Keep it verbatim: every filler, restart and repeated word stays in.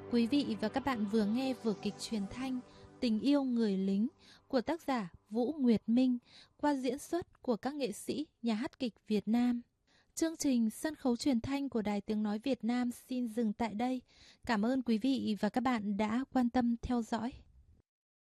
Quý vị và các bạn vừa nghe vở kịch truyền thanh Tình yêu người lính của tác giả Vũ Nguyệt Minh qua diễn xuất của các nghệ sĩ nhà hát kịch Việt Nam. Chương trình sân khấu truyền thanh của Đài Tiếng Nói Việt Nam xin dừng tại đây. Cảm ơn quý vị và các bạn đã quan tâm theo dõi.